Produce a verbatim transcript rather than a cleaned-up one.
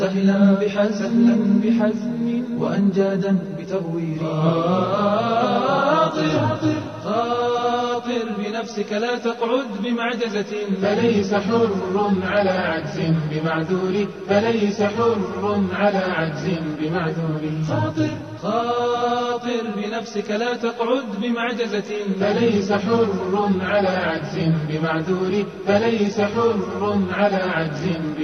سهلا بحزم بحزم وأنجادا بتغوير. خاطر خاطر بنفسك لا تقعد بمعجزة، فليس حر على عجز بمعذور، فليس حر على عجز بمعذور. خاطر خاطر بنفسك لا تقعد بمعجزة، فليس حر على عجز بمعذور، فليس حر على عجز